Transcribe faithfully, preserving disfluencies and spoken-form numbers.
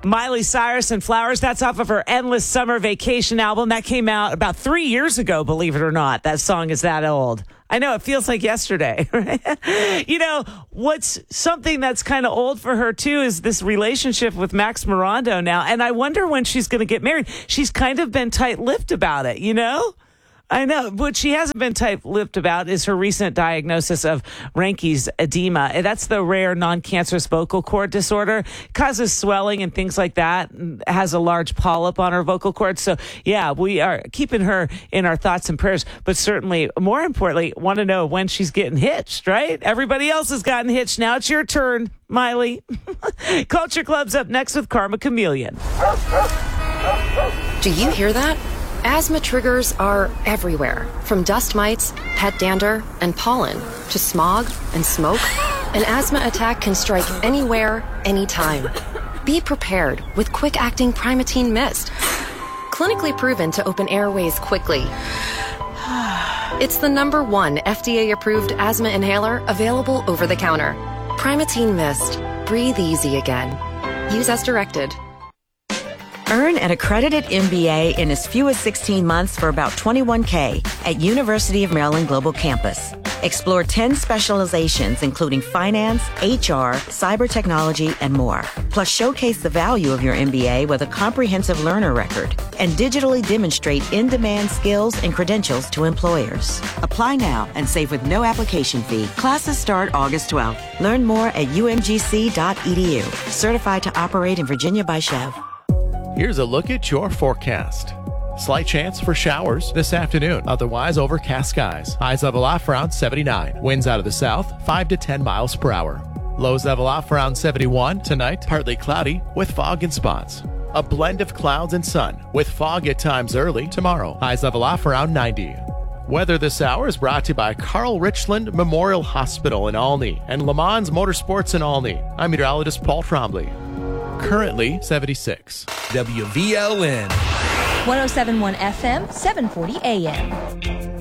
Miley Cyrus and Flowers. That's off of her Endless Summer Vacation album. That came out about three years ago, believe it or not. That song is that old. I know, it feels like yesterday. Right? You know, what's something that's kind of old for her, too, is this relationship with Max Morando now. And I wonder when she's going to get married. She's kind of been tight-lipped about it, you know? I know. What she hasn't been tight-lipped about is her recent diagnosis of Ranke's edema. That's the rare non-cancerous vocal cord disorder. It causes swelling and things like that. And has a large polyp on her vocal cord. So, yeah, we are keeping her in our thoughts and prayers. But certainly, more importantly, want to know when she's getting hitched, right? Everybody else has gotten hitched. Now it's your turn, Miley. Culture Club's up next with Karma Chameleon. Do you hear that? Asthma triggers are everywhere, from dust mites, pet dander, and pollen, to smog and smoke. An asthma attack can strike anywhere, anytime. Be prepared with quick-acting Primatene Mist. Clinically proven to open airways quickly. It's the number one F D A-approved asthma inhaler available over the counter. Primatene Mist. Breathe easy again. Use as directed. Earn an accredited M B A in as few as sixteen months for about twenty-one thousand dollars at University of Maryland Global Campus. Explore ten specializations, including finance, H R, cyber technology, and more. Plus, showcase the value of your M B A with a comprehensive learner record and digitally demonstrate in-demand skills and credentials to employers. Apply now and save with no application fee. Classes start August twelfth. Learn more at u m g c dot e d u. Certified to operate in Virginia by Chev. Here's a look at your forecast. Slight chance for showers this afternoon. Otherwise, overcast skies. Highs level off around seventy-nine. Winds out of the south, five to ten miles per hour. Lows level off around seventy-one. Tonight, partly cloudy with fog in spots. A blend of clouds and sun with fog at times early tomorrow. Highs level off around ninety. Weather this hour is brought to you by Carl Richland Memorial Hospital in Olney and Le Mans Motorsports in Olney. I'm meteorologist Paul Trombley. Currently seventy-six. W V L N one oh seven point one F M, seven forty A M.